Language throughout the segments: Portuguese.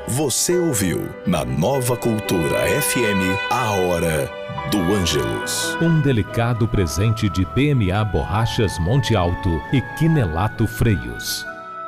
Você ouviu na Nova Cultura FM a Hora do Ângelus. Um delicado presente de PMA Borrachas Monte Alto e Quinelato Freios.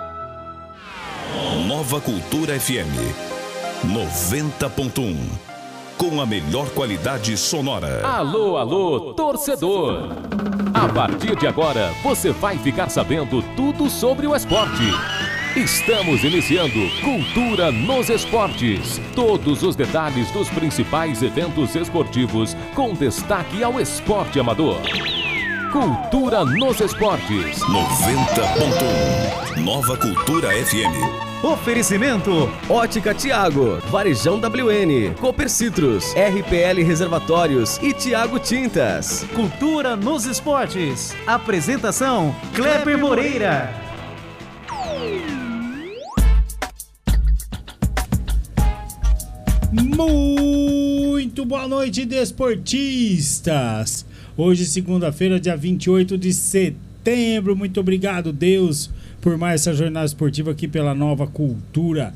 Nova Cultura FM 90.1, com a melhor qualidade sonora. Alô, alô, torcedor! A partir de agora, você vai ficar sabendo tudo sobre o esporte. Estamos iniciando Cultura nos Esportes. Todos os detalhes dos principais eventos esportivos, com destaque ao esporte amador. Cultura nos Esportes 90.1, Nova Cultura FM. Oferecimento: Ótica Tiago, Varejão WN, Cooper Citrus, RPL Reservatórios e Tiago Tintas. Cultura nos Esportes. Apresentação: Kleber Moreira. Muito boa noite, desportistas. Hoje, segunda-feira, dia 28 de setembro. Muito obrigado, Deus, por mais essa jornada esportiva aqui pela Nova Cultura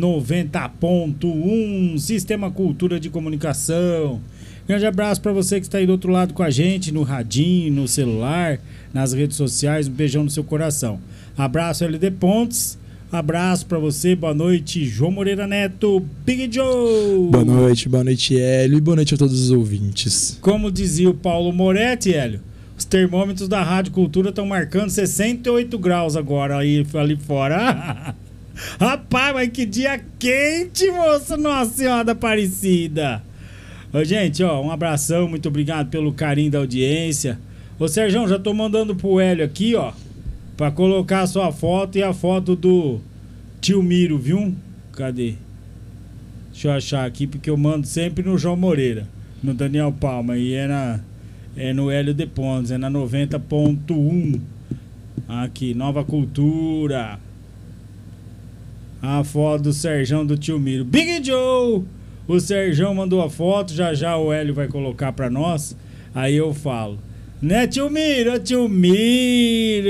90.1, Sistema Cultura de Comunicação. Grande abraço para você que está aí do outro lado com a gente, no radinho, no celular, nas redes sociais. Um beijão no seu coração. Abraço, LD Pontes. Abraço pra você, boa noite, João Moreira Neto, Big Joe. Boa noite, Hélio, e boa noite a todos os ouvintes. Como dizia o Paulo Moretti, Hélio, os termômetros da Rádio Cultura estão marcando 68 graus agora ali fora. Rapaz, mas que dia quente, moça, Nossa Senhora da Aparecida. Ô, gente, ó, um abração, muito obrigado pelo carinho da audiência. Ô, Serjão, já tô mandando pro Hélio aqui, ó, pra colocar a sua foto e a foto do tio Miro, viu? Cadê? Deixa eu achar aqui, porque eu mando sempre no João Moreira, no Daniel Palma, e é no Hélio de Pontes, é na 90.1. Aqui, Nova Cultura. A foto do Serjão do tio Miro. Big Joe! O Serjão mandou a foto, já o Hélio vai colocar pra nós, aí eu falo. Né, tio Miro? Tio Miro!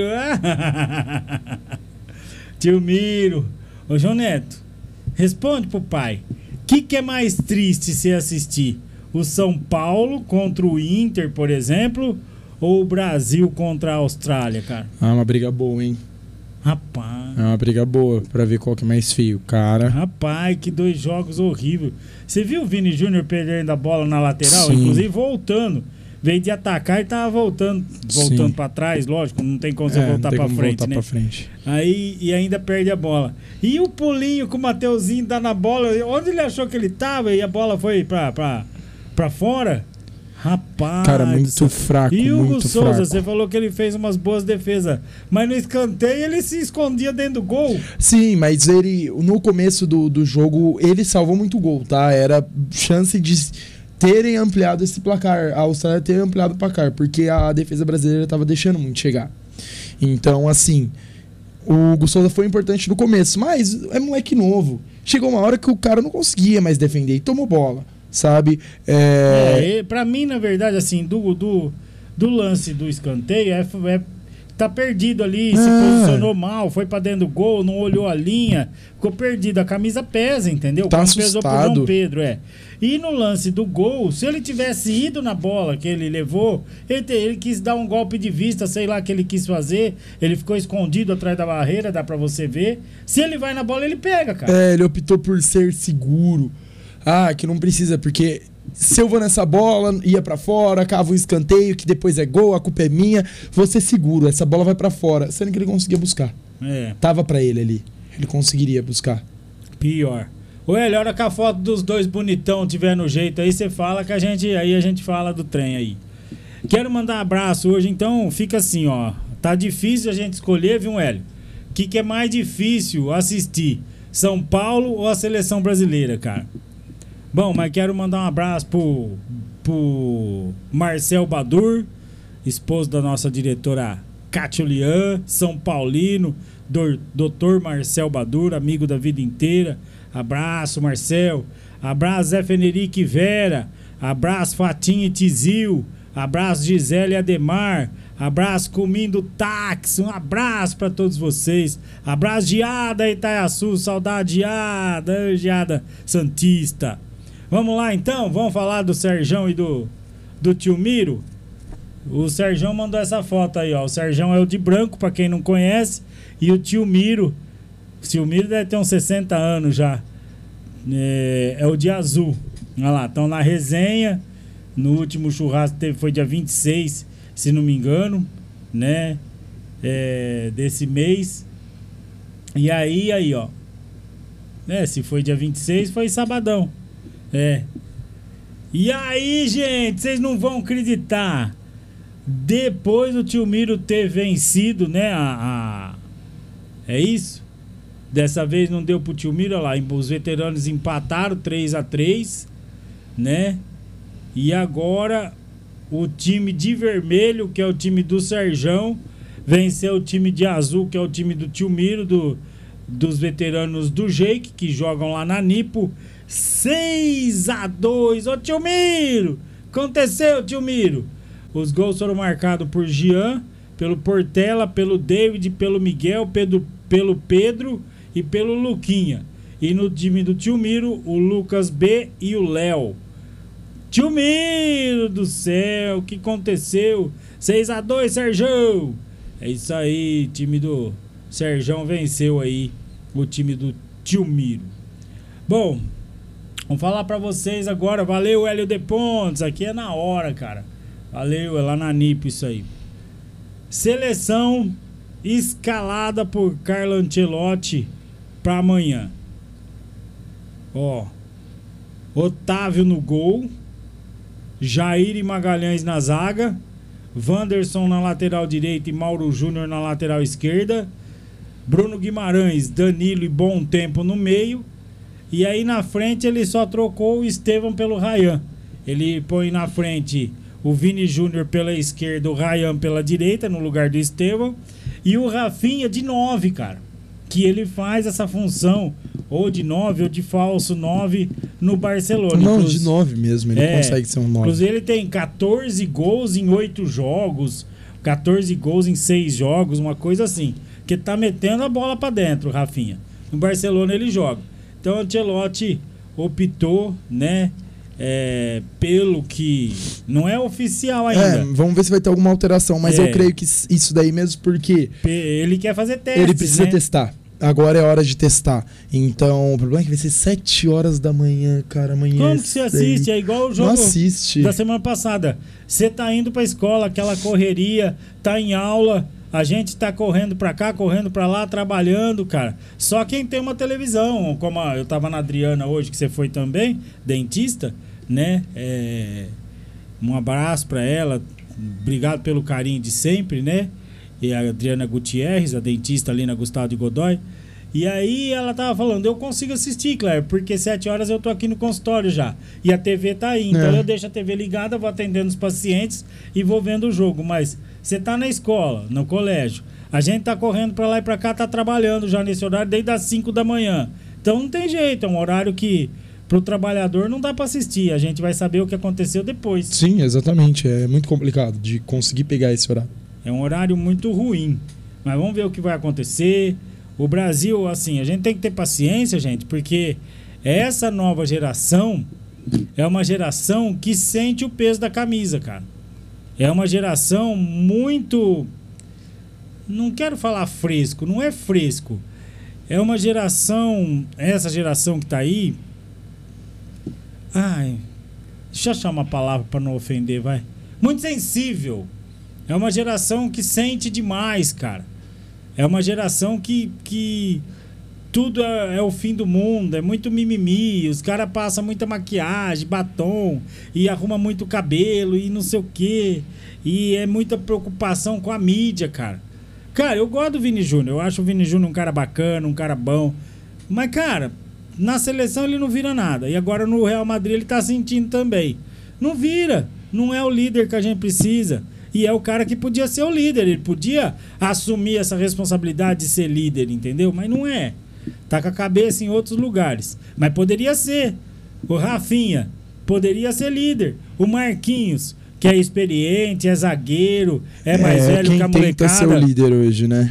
Tio Miro! Ô, João Neto, responde pro pai. O que é mais triste se assistir? O São Paulo contra o Inter, por exemplo, ou o Brasil contra a Austrália, cara? Ah, uma briga boa, hein? Rapaz. É uma briga boa pra ver qual que é mais feio, cara. Rapaz, que dois jogos horríveis. Você viu o Vini Júnior perdendo a bola na lateral? Sim. Inclusive voltando. Veio de atacar e tava voltando pra trás, lógico, não tem como você voltar pra frente, voltar né? Pra frente. Aí, e ainda perde a bola. E o pulinho que o Mateuzinho dá na bola, onde ele achou que ele tava e a bola foi pra fora? Rapaz. Cara, muito fraco, E o Hugo muito Souza, fraco. você falou que ele fez umas boas defesas, mas no escanteio ele se escondia dentro do gol. Sim, mas ele, no começo do jogo, ele salvou muito gol, tá? Era chance de terem ampliado esse placar, a Austrália ter ampliado o placar, porque a defesa brasileira estava deixando muito chegar. Então, assim, o Hugo Souza foi importante no começo, mas é moleque novo. Chegou uma hora que o cara não conseguia mais defender e tomou bola, sabe? Pra mim, na verdade, assim, do lance do escanteio, tá perdido ali, se posicionou mal, foi pra dentro do gol, não olhou a linha, ficou perdido. A camisa pesa, entendeu? Tá Como assustado. pesou pro João Pedro, E no lance do gol, se ele tivesse ido na bola que ele levou, ele quis dar um golpe de vista, sei lá o que ele quis fazer, ele ficou escondido atrás da barreira, dá pra você ver. Se ele vai na bola, ele pega, cara. Ele optou por ser seguro. Que não precisa, porque se eu vou nessa bola, ia pra fora, cava um escanteio, que depois é gol, a culpa é minha, vou ser seguro, essa bola vai pra fora, sendo que ele conseguia buscar. Tava pra ele ali, ele conseguiria buscar. Pior. Ô, Hélio, a hora que a foto dos dois bonitão tiver no jeito aí, você fala que a gente fala do trem aí. Quero mandar um abraço hoje, então fica assim, ó. Tá difícil a gente escolher, viu, Hélio? O que é mais difícil assistir? São Paulo ou a seleção brasileira, cara? Bom, mas quero mandar um abraço pro Marcel Badur, esposo da nossa diretora Cátia Lian, São Paulino, Dr. Marcel Badur, amigo da vida inteira. Abraço, Marcel. Abraço, Zé Fenerique Vera. Abraço, Fatinha e Tizil. Abraço, Gisele e Ademar. Abraço, Comindo Táxi. Um abraço pra todos vocês. Abraço, Giada Itaiaçu. Saudade, Giada. Giada Santista. Vamos lá, então. Vamos falar do Serjão e do tio Miro. O Serjão mandou essa foto aí, ó. O Serjão é o de branco, pra quem não conhece. E o tio Miro. O tio Miro deve ter uns 60 anos já. É o de azul. Olha lá, estão na resenha. No último churrasco que teve foi dia 26, se não me engano, né? Desse mês. E aí, ó. Se foi dia 26, foi sabadão. E aí, gente, vocês não vão acreditar. Depois do tio Miro ter vencido, né? É isso? Dessa vez não deu pro tio Miro, olha lá. Os veteranos empataram 3-3, né? E agora o time de vermelho, que é o time do Serjão, venceu o time de azul, que é o time do tio Miro, dos veteranos do Jake, que jogam lá na Nipo. 6-2. Ô tio Miro! Aconteceu, tio Miro? Os gols foram marcados por Jean, pelo Portela, pelo David, pelo Miguel, pelo Pedro e pelo Luquinha. E no time do tio Miro, o Lucas B e o Léo. Tio Miro do céu, o que aconteceu? 6-2, Serjão. É isso aí, time do Serjão venceu aí o time do tio Miro. Bom, vamos falar pra vocês agora. Valeu, Hélio de Pontes. Aqui é na hora, cara. Valeu, é lá na Nipo isso aí. Seleção escalada por Carlo Ancelotti pra amanhã. Ó, Otávio no gol, Jair e Magalhães na zaga, Wanderson na lateral direita e Mauro Júnior na lateral esquerda, Bruno Guimarães, Danilo e Bom Tempo no meio. E aí na frente ele só trocou o Estevão pelo Ryan. Ele põe na frente o Vini Júnior pela esquerda, o Ryan pela direita, no lugar do Estevão. E o Rafinha de 9, cara. Que ele faz essa função ou de 9 ou de falso 9 no Barcelona. Não, de 9 mesmo, ele consegue ser um 9. Inclusive ele tem 14 gols em 8 jogos, 14 gols em 6 jogos, uma coisa assim. Que tá metendo a bola pra dentro, o Rafinha. No Barcelona ele joga. Então o Ancelotti optou, né? Pelo que não é oficial ainda. Vamos ver se vai ter alguma alteração, mas eu creio que isso daí mesmo porque ele quer fazer testes. Ele precisa testar. Agora é hora de testar. Então, o problema é que vai ser 7 horas da manhã, cara. Amanhã. Como que você assiste? É igual o jogo da semana passada. Você tá indo pra escola, aquela correria, tá em aula, a gente tá correndo pra cá, correndo pra lá, trabalhando, cara. Só quem tem uma televisão, como eu tava na Adriana hoje, que você foi também, dentista, né? Um abraço pra ela. Obrigado pelo carinho de sempre, né? E a Adriana Gutierrez, a dentista ali na Gustavo de Godoy. E aí ela tava falando, eu consigo assistir, Claire, porque 7 horas eu tô aqui no consultório já. E a TV tá aí, então eu deixo a TV ligada, vou atendendo os pacientes e vou vendo o jogo. Mas você tá na escola, no colégio, a gente tá correndo pra lá e pra cá, tá trabalhando já nesse horário desde as 5 da manhã. Então não tem jeito, é um horário que pro trabalhador não dá pra assistir, a gente vai saber o que aconteceu depois. Sim, exatamente, é muito complicado de conseguir pegar esse horário. É um horário muito ruim, mas vamos ver o que vai acontecer. O Brasil, assim, a gente tem que ter paciência, gente, porque essa nova geração é uma geração que sente o peso da camisa, cara. É uma geração muito... Não quero falar fresco, não é fresco. É uma geração, essa geração que tá aí... Ai, deixa eu achar uma palavra para não ofender, vai. Muito sensível. É uma geração que sente demais, cara. É uma geração que tudo é o fim do mundo, é muito mimimi. Os caras passam muita maquiagem, batom, e arruma muito cabelo, e não sei o quê. E é muita preocupação com a mídia, cara. Cara, eu gosto do Vini Júnior. Eu acho o Vini Júnior um cara bacana, um cara bom. Mas, cara, na seleção ele não vira nada. E agora no Real Madrid ele tá sentindo também. Não vira. Não é o líder que a gente precisa. E é o cara que podia ser o líder. Ele podia assumir essa responsabilidade de ser líder, entendeu? Mas não é. Tá com a cabeça em outros lugares. Mas poderia ser. O Rafinha poderia ser líder. O Marquinhos, que é experiente, é zagueiro, é mais velho que a Quem tenta ser o líder hoje, né?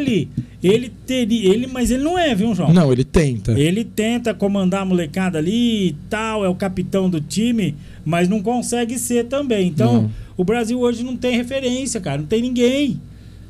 Mas ele não é, viu, João? Não, ele tenta. Ele tenta comandar a molecada ali e tal, é o capitão do time, mas não consegue ser também. Então, o Brasil hoje não tem referência, cara, não tem ninguém.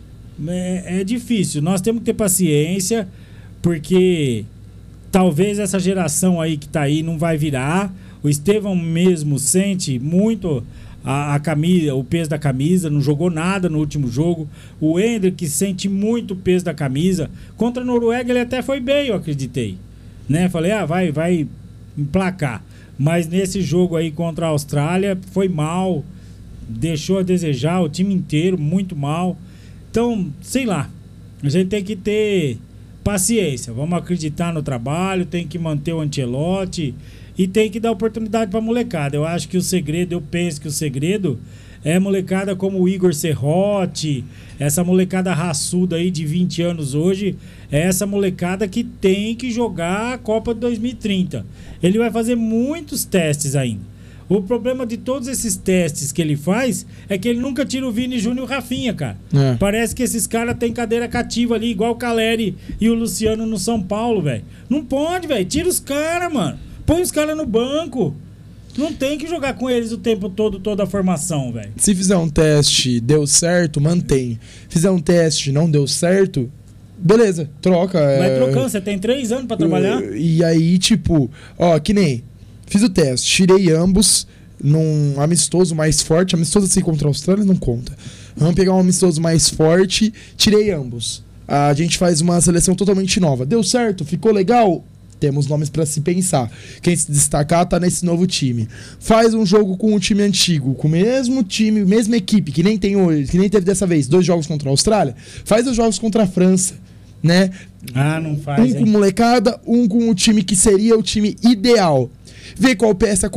É difícil. Nós temos que ter paciência, porque talvez essa geração aí que tá aí não vai virar. O Estevão mesmo sente muito a camisa, o peso da camisa, não jogou nada no último jogo. O Hendrick sente muito o peso da camisa. Contra a Noruega ele até foi bem, eu acreditei, né? Falei, vai emplacar. Mas nesse jogo aí contra a Austrália foi mal, deixou a desejar, o time inteiro muito mal. Então, sei lá, a gente tem que ter paciência, vamos acreditar no trabalho, tem que manter o Ancelotti e tem que dar oportunidade pra molecada. Eu acho que o segredo, eu penso que o segredo é molecada como o Igor Serrote, essa molecada raçuda aí de 20 anos hoje, é essa molecada que tem que jogar a Copa de 2030. Ele vai fazer muitos testes ainda. O problema de todos esses testes que ele faz é que ele nunca tira o Vini Júnior e o Rafinha, cara. Parece que esses caras têm cadeira cativa ali, igual o Caleri e o Luciano no São Paulo, velho. Não pode, velho. Tira os caras, mano. Põe os caras no banco. Não tem que jogar com eles o tempo todo, toda a formação, velho. Se fizer um teste, deu certo, mantém. Fizer um teste, não deu certo, beleza, troca. Vai trocando, você tem 3 anos pra trabalhar. E aí, tipo, que nem... Fiz o teste, tirei ambos num amistoso mais forte. Amistoso assim contra a Austrália não conta. Vamos pegar um amistoso mais forte, tirei ambos. A gente faz uma seleção totalmente nova. Deu certo? Ficou legal? Temos nomes pra se pensar. Quem se destacar tá nesse novo time. Faz um jogo com o time antigo, com o mesmo time, mesma equipe, que nem tem hoje, que nem teve dessa vez, 2 jogos contra a Austrália. Faz 2 jogos contra a França, né? Não faz, com molecada, um com o time que seria o time ideal. Vê qual peça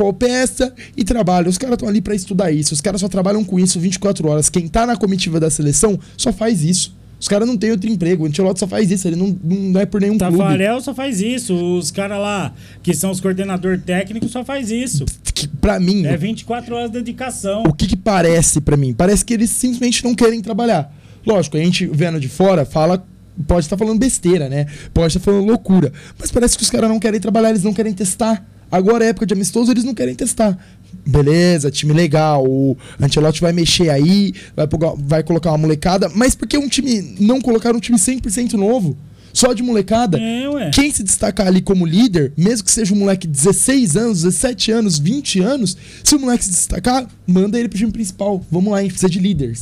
e trabalha. Os caras estão ali pra estudar isso. Os caras só trabalham com isso 24 horas. Quem tá na comitiva da seleção só faz isso. Os caras não têm outro emprego. O Ancelotti só faz isso. Ele não é por nenhum clube. Tafarel só faz isso. Os caras lá, que são os coordenadores técnicos, só faz isso. Que, pra mim... É 24 horas de dedicação. O que parece pra mim? Parece que eles simplesmente não querem trabalhar. Lógico, a gente vendo de fora fala... Pode estar falando besteira, né? Pode estar falando loucura. Mas parece que os caras não querem trabalhar. Eles não querem testar. Agora é época de amistoso, eles não querem testar. Beleza, time legal, o Ancelotti vai mexer aí, vai colocar uma molecada, mas por que não colocar um time 100% novo? Só de molecada? Quem se destacar ali como líder, mesmo que seja um moleque de 16 anos, 17 anos, 20 anos, se o moleque se destacar, manda ele pro time principal. Vamos lá, a gente precisa de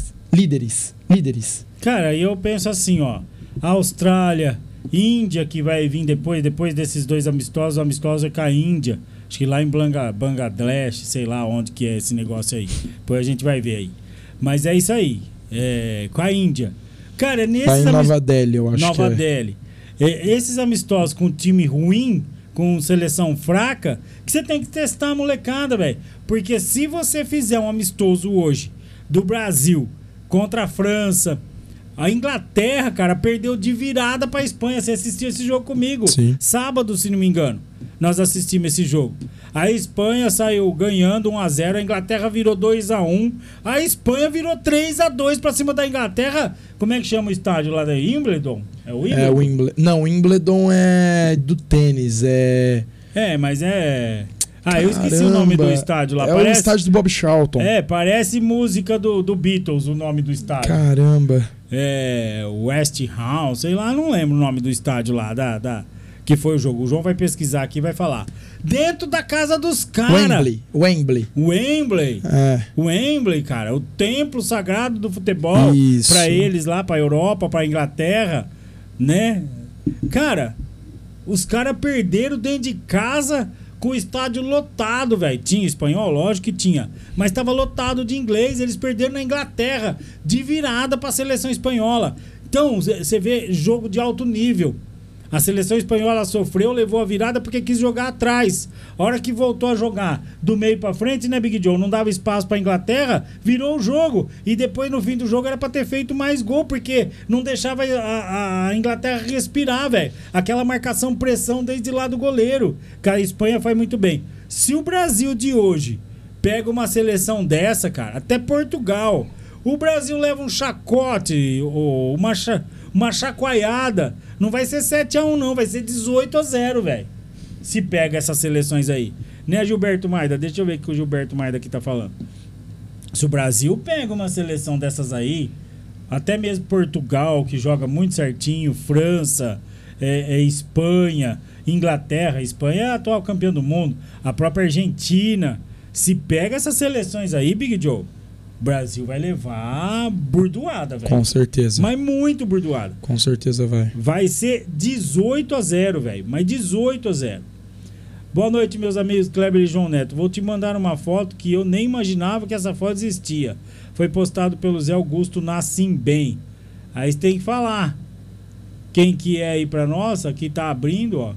líderes. Cara, eu penso assim, a Austrália... Índia, que vai vir depois desses 2 amistosos, o amistoso é com a Índia. Acho que lá em Bangladesh, sei lá onde que é esse negócio aí. Depois a gente vai ver aí. Mas é isso aí. Com a Índia. Cara, nesses em Nova Delhi, eu acho Nova Delhi. Esses amistosos com time ruim, com seleção fraca, que você tem que testar a molecada, velho. Porque se você fizer um amistoso hoje do Brasil contra a França... A Inglaterra, cara, perdeu de virada pra Espanha. Você assistiu esse jogo comigo? Sim. Sábado, se não me engano. Nós assistimos esse jogo. A Espanha saiu ganhando 1-0. A Inglaterra virou 2-1. A Espanha virou 3-2 pra cima da Inglaterra. Como é que chama o estádio lá da Wimbledon? É o Wimbledon? Wimbledon. Não, Wimbledon é do tênis. Mas é... eu esqueci o nome do estádio lá. O estádio do Bob Charlton. Parece música do Beatles, o nome do estádio. Caramba. West Ham, sei lá, não lembro o nome do estádio lá, que foi o jogo. O João vai pesquisar aqui e vai falar. Dentro da casa dos caras. Wembley. Wembley, cara. O templo sagrado do futebol. Isso. Pra eles lá, pra Europa, pra Inglaterra, né? Cara, os caras perderam dentro de casa... Com o estádio lotado, velho. Tinha espanhol? Lógico que tinha. Mas tava lotado de inglês. Eles perderam na Inglaterra. De virada pra seleção espanhola. Então, você vê jogo de alto nível. A seleção espanhola sofreu, levou a virada porque quis jogar atrás. A hora que voltou a jogar do meio pra frente, né, Big Joe? Não dava espaço pra Inglaterra, virou o jogo. E depois, no fim do jogo, era pra ter feito mais gol, porque não deixava a Inglaterra respirar, velho. Aquela marcação, pressão desde lá do goleiro. Que a Espanha faz muito bem. Se o Brasil de hoje pega uma seleção dessa, cara, até Portugal. O Brasil leva um chacote, ou uma chacoalhada. Não vai ser 7-1 não, vai ser 18-0, velho. Se pega essas seleções aí. Né, Gilberto Maida? Deixa eu ver o que o Gilberto Maida aqui tá falando. Se o Brasil pega uma seleção dessas aí, até mesmo Portugal, que joga muito certinho, França, Espanha, Inglaterra. Espanha é a atual campeã do mundo. A própria Argentina. Se pega essas seleções aí, Big Joe, o Brasil vai levar burdoada, velho. Com certeza. Mas muito burdoada. Com certeza vai. Vai ser 18-0, velho. Mas 18-0. Boa noite, meus amigos Kleber e João Neto. Vou te mandar uma foto que eu nem imaginava que essa foto existia. Foi postado pelo Zé Augusto Nassim Bem. Aí você tem que falar quem que é aí pra nós. Aqui tá abrindo, ó.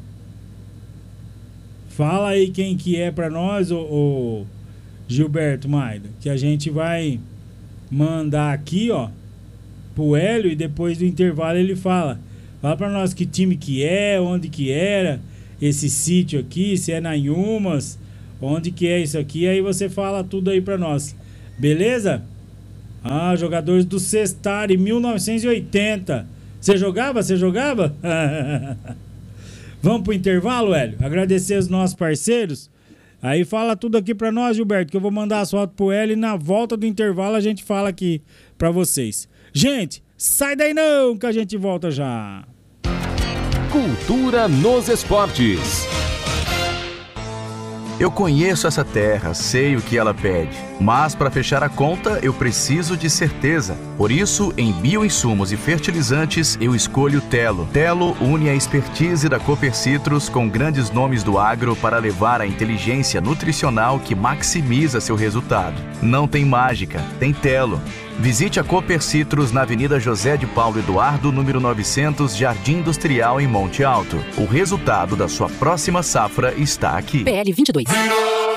Fala aí quem que é pra nós, ô Gilberto Maida. Que a gente vai mandar aqui, ó, pro Hélio, e depois do intervalo ele fala. Fala pra nós que time que é, onde que era esse sítio aqui, se é na Inhumas, onde que é isso aqui, aí você fala tudo aí pra nós. Beleza? Ah, jogadores do Cestari, 1980. Você jogava? Vamos pro intervalo, Hélio? Agradecer os nossos parceiros. Aí fala tudo aqui pra nós, Gilberto, que eu vou mandar as fotos pro Hélio e na volta do intervalo a gente fala aqui pra vocês. Gente, sai daí não, que a gente volta já. Cultura nos esportes. Eu conheço essa terra, sei o que ela pede, mas para fechar a conta eu preciso de certeza. Por isso, em bioinsumos e fertilizantes, eu escolho Telo. Telo une a expertise da Cooper Citrus com grandes nomes do agro para levar a inteligência nutricional que maximiza seu resultado. Não tem mágica, tem Telo. Visite a Cooper Citrus na Avenida José de Paulo Eduardo, número 900, Jardim Industrial, em Monte Alto. O resultado da sua próxima safra está aqui. PL 22.